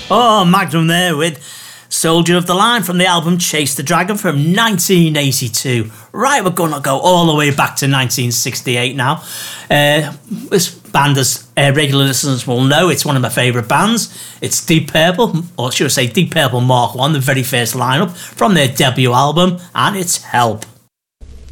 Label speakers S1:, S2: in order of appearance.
S1: Oh, Magnum there with Soldier of the Line from the album Chase the Dragon from 1982. Right, we're going to go all the way back to 1968 now. This band, as regular listeners will know, it's one of my favourite bands. It's Deep Purple, or should I say Deep Purple Mark 1, the very first lineup from their debut album, and it's Help.